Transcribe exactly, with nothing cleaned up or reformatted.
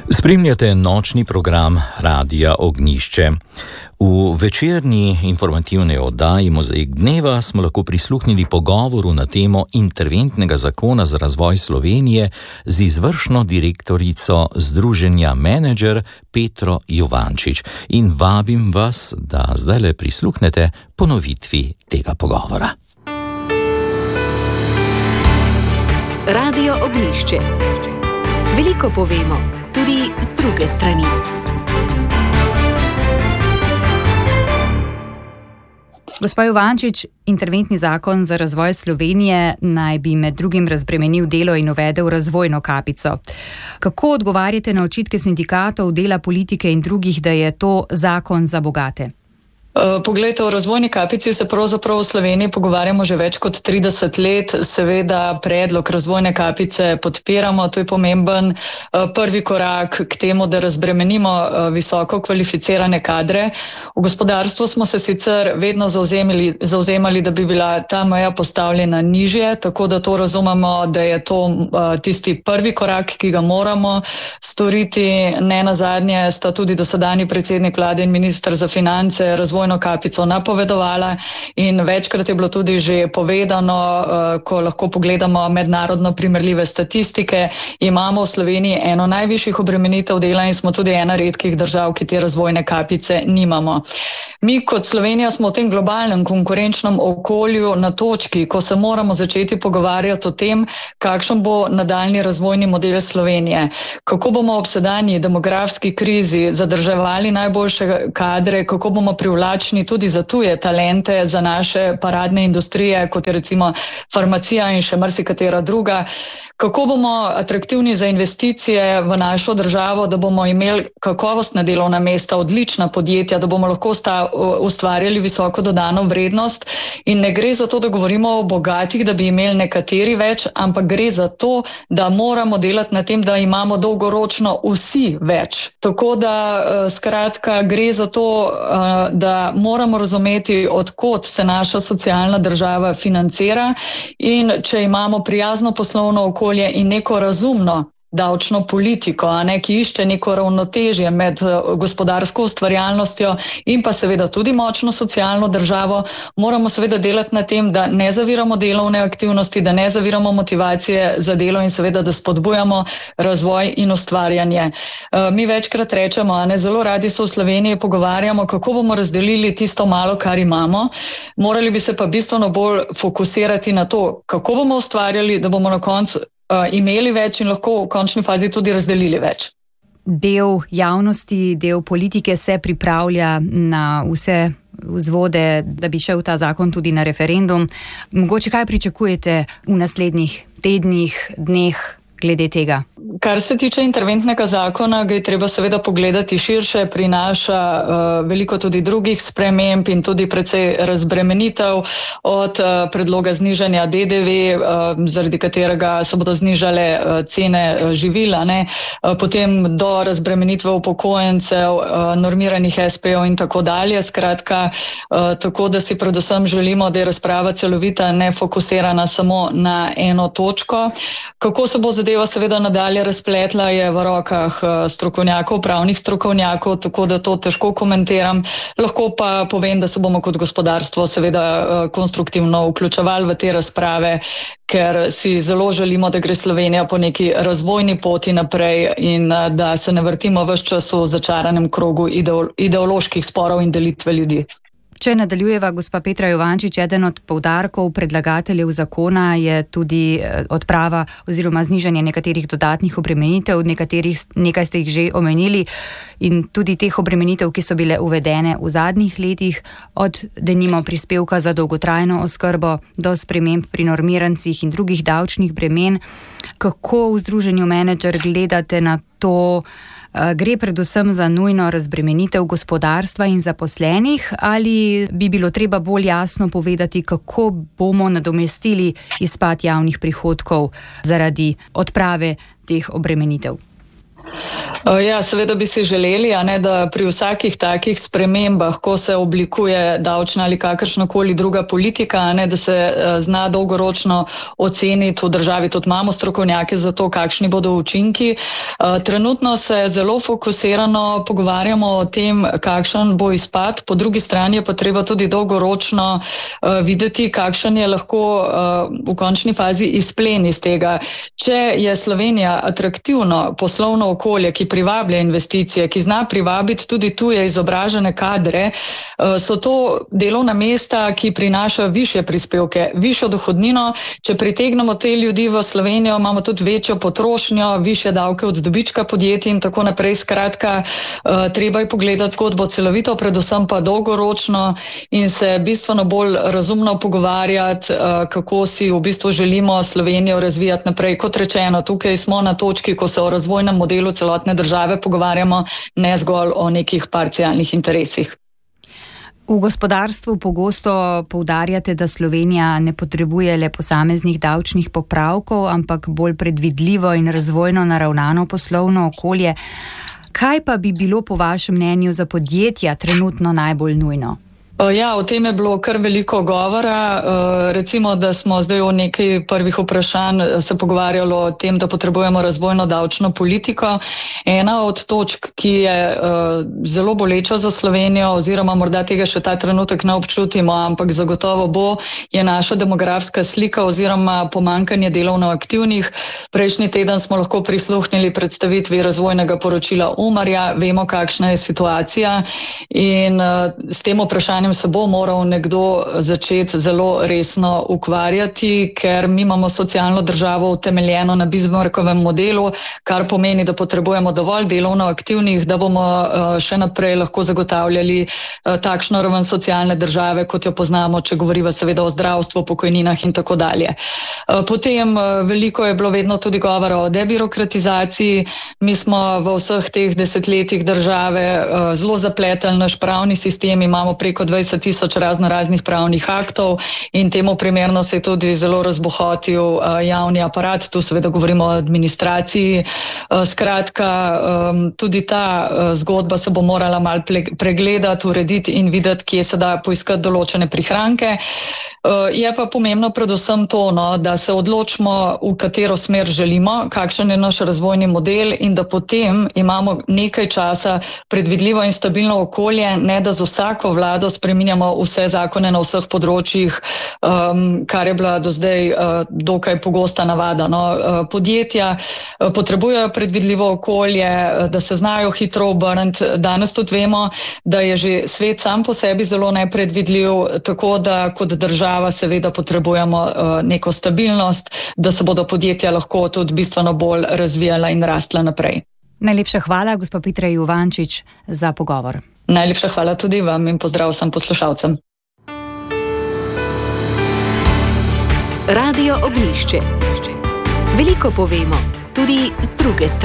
Spremljate nočni program Radia Ognjišče. V večerni informativni oddaji Mozaik dneva smo lahko prisluhnili pogovoru na temo interventnega zakona za razvoj Slovenije z izvršno direktorico Združenja Menedžer Petro Juvančič in vabim vas, da zdajle prisluhnete ponovitvi tega pogovora. Radio Ognjišče. Veliko povemo, tudi z druge strani. Gospa Juvančič, interventni zakon za razvoj Slovenije naj bi med drugim razbremenil delo in uvedel razvojno kapico. Kako odgovarjate na očitke sindikatov, dela politike in drugih, da je to zakon za bogate? Poglejte, o razvojni kapici se pravzaprav v Sloveniji pogovarjamo že več kot trideset let. Seveda predlog razvojne kapice podpiramo, to je pomemben prvi korak k temu, da razbremenimo visoko kvalificirane kadre. V gospodarstvu smo se sicer vedno zauzemali, zauzemali, da bi bila ta meja postavljena nižje, tako da to razumemo, da je to tisti prvi korak, ki ga moramo storiti. Ne nazadnje sta tudi dosedanji predsednik vlade in minister za finance razvoj kapico napovedovala in večkrat je bilo tudi že povedano, ko lahko pogledamo mednarodno primerljive statistike, imamo v Sloveniji eno najvišjih obremenitev dela in smo tudi ena redkih držav, ki te razvojne kapice nimamo. Mi kot Slovenija smo v tem globalnem konkurenčnem okolju na točki, ko se moramo začeti pogovarjati o tem, kakšen bo nadaljni razvojni model Slovenije. Kako bomo ob sedanji demografski krizi zadrževali najboljše kadre, kako bomo privlačili tudi za tuje talente, za naše paradne industrije, kot je recimo farmacija in še marsikatera druga. Kako bomo atraktivni za investicije v našo državo, da bomo imeli kakovostna delovna mesta, odlična podjetja, da bomo lahko ustvarjali visoko dodano vrednost. In ne gre za to, da govorimo o bogatih, da bi imeli nekateri več, ampak gre za to, da moramo delati na tem, da imamo dolgoročno vsi več. Tako da skratka gre za to, da moramo razumeti, odkot se naša socialna država financira in če imamo prijazno poslovno okolje in neko razumno davčno politiko, a ne, ki išče neko ravnotežje med gospodarsko ustvarjalnostjo in pa seveda tudi močno socialno državo, moramo seveda delati na tem, da ne zaviramo delovne aktivnosti, da ne zaviramo motivacije za delo in seveda, da spodbujamo razvoj in ustvarjanje. Mi večkrat rečemo, a ne, zelo radi se v Sloveniji pogovarjamo, kako bomo razdelili tisto malo, kar imamo. Morali bi se pa bistveno bolj fokusirati na to, kako bomo ustvarjali, da bomo na koncu imeli več in lahko v končni fazi tudi razdelili več. Del javnosti, del politike se pripravlja na vse vzvode, da bi šel ta zakon tudi na referendum. Mogoče kaj pričakujete v naslednjih tednih, dneh glede tega? Kar se tiče interventnega zakona, ga je treba seveda pogledati širše, prinaša uh, veliko tudi drugih sprememb in tudi precej razbremenitev od uh, predloga znižanja D D V, uh, zaradi katerega se bodo znižale uh, cene uh, živil, ne, uh, potem do razbremenitve upokojencev, uh, normiranih S P O in tako dalje. Skratka, uh, tako da si predvsem želimo, da je razprava celovita, ne fokusirana samo na eno točko. Kako se bo zadeva seveda nadalje razpletla, je v rokah strokovnjakov, pravnih strokovnjakov, tako da to težko komentiram. Lahko pa povem, da se bomo kot gospodarstvo seveda konstruktivno vključevali v te razprave, ker si zelo želimo, da gre Slovenija po neki razvojni poti naprej in da se ne vrtimo ves čas v začaranem krogu ideoloških sporov in delitve ljudi. Če nadaljujeva, gospa Petra Juvančič, eden od poudarkov predlagateljev zakona je tudi odprava oziroma znižanje nekaterih dodatnih obremenitev, nekaterih, nekaj ste jih že omenili, in tudi teh obremenitev, ki so bile uvedene v zadnjih letih, od denimo prispevka za dolgotrajno oskrbo do sprememb pri normirancih in drugih davčnih bremen. Kako v Združenju Menedžer gledate na to? Gre predvsem za nujno razbremenitev gospodarstva in zaposlenih, ali bi bilo treba bolj jasno povedati, kako bomo nadomestili izpad javnih prihodkov zaradi odprave teh obremenitev? Ja, seveda bi si želeli, a ne, da pri vsakih takih spremembah, ko se oblikuje davčna ali kakršnokoli druga politika, a ne, da se zna dolgoročno oceniti v državi. Tudi imamo strokovnjake za to, kakšni bodo učinki. Trenutno se zelo fokusirano pogovarjamo o tem, kakšen bo izpad. Po drugi strani je pa treba tudi dolgoročno videti, kakšen je lahko v končni fazi izplen iz tega. Če je Slovenija atraktivno poslovno okolje, ki privablja investicije, ki zna privabiti tudi tuje izobražene kadre, so to delovna mesta, ki prinašajo višje prispevke, višjo dohodnino. Če pritegnemo te ljudi v Slovenijo, imamo tudi večjo potrošnjo, višje davke od dobička podjetij in tako naprej. Skratka, treba je pogledati zgodbo celovito, predvsem pa dolgoročno in se bistveno bolj razumno pogovarjati, kako si v bistvu želimo Slovenijo razvijati naprej. Kot rečeno, tukaj smo na točki, ko se o razvojnem modelu celotne države pogovarjamo, ne zgolj o nekih parcialnih interesih. V gospodarstvu pogosto poudarjate, da Slovenija ne potrebuje le posameznih davčnih popravkov, ampak bolj predvidljivo in razvojno naravnano poslovno okolje. Kaj pa bi bilo po vašem mnenju za podjetja trenutno najbolj nujno? Ja, o tem je bilo kar veliko govora. Recimo, da smo zdaj v nekaj prvih vprašanj se pogovarjalo o tem, da potrebujemo razvojno davčno politiko. Ena od točk, ki je zelo boleča za Slovenijo, oziroma morda tega še ta trenutek ne občutimo, ampak zagotovo bo, je naša demografska slika oziroma pomanjkanje delovno aktivnih. Prejšnji teden smo lahko prisluhnili predstavitvi razvojnega poročila Umarja, vemo, kakšna je situacija in s tem vprašanjem se bo moral nekdo začeti zelo resno ukvarjati, ker mi imamo socialno državo utemeljeno na Bismarckovem modelu, kar pomeni, da potrebujemo dovolj delovno aktivnih, da bomo še naprej lahko zagotavljali takšno raven socialne države, kot jo poznamo, če govoriva seveda o zdravstvu, pokojninah in tako dalje. Potem veliko je bilo vedno tudi govora o debirokratizaciji. Mi smo v vseh teh desetletjih države zelo zapletali naš pravni sistem, imamo preko dvajset tisoč razno raznih pravnih aktov in temu primerno se je tudi zelo razbohotil javni aparat, tu seveda govorimo o administraciji. Skratka, tudi ta zgodba se bo morala malo pregledati, urediti in videti, kje se da poiskati določene prihranke. Je pa pomembno predvsem to, no, da se odločimo, v katero smer želimo, kakšen je naš razvojni model in da potem imamo nekaj časa predvidljivo in stabilno okolje, ne da z vsako vlado spreminjamo vse zakone na vseh področjih, um, kar je bila do zdaj uh, dokaj pogosta navada. No. Uh, podjetja uh, potrebujejo predvidljivo okolje, uh, da se znajo hitro obrniti. Danes tudi vemo, da je že svet sam po sebi zelo nepredvidljiv, tako da kot država seveda potrebujemo uh, neko stabilnost, da se bodo podjetja lahko tudi bistveno bolj razvijala in rastla naprej. Najlepša hvala, gospa Petra Juvančič, za pogovor. Najlepša hvala tudi vam in pozdrav vsem poslušalcem. Radio Ognjišče. Veliko povemo, tudi z druge strani.